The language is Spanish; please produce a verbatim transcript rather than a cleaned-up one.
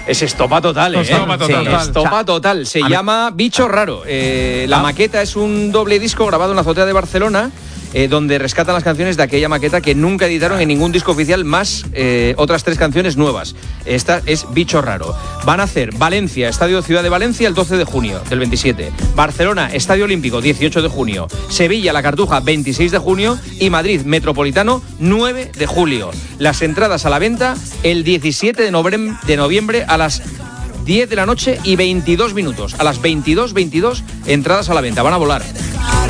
Es estopa total, ¿eh? Estopa total. Sí, estopa total. Se a llama Bicho Raro. Eh, la Ah. maqueta es un doble disco grabado en la azotea de Barcelona, eh, donde rescatan las canciones de aquella maqueta que nunca editaron en ningún disco oficial, más eh, otras tres canciones nuevas. Esta es Bicho Raro. Van a hacer Valencia, Estadio Ciudad de Valencia, el doce de junio del veintisiete. Barcelona, Estadio Olímpico, dieciocho de junio. Sevilla, La Cartuja, veintiséis de junio. Y Madrid, Metropolitano, nueve de julio. Las entradas a la venta el diecisiete de noviembre, de noviembre a las diez de la noche y veintidós minutos. A las veintidós veintidós entradas a la venta. Van a volar.